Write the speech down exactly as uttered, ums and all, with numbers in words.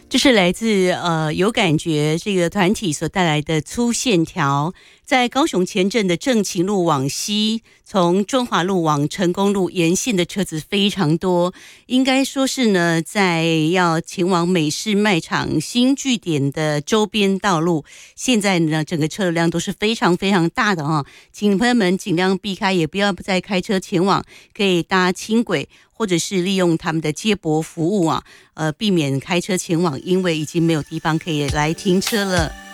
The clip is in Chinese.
这是来自呃有感觉这个团体所带来的粗线条。在高雄前镇的正勤路往西，从中华路往成功路沿线的车子非常多，应该说是呢，在要前往美式卖场新据点的周边道路，现在呢整个车流量都是非常非常大的哦，请朋友们尽量避开，也不要再开车前往，可以搭轻轨或者是利用他们的接驳服务啊，呃，避免开车前往，因为已经没有地方可以来停车了。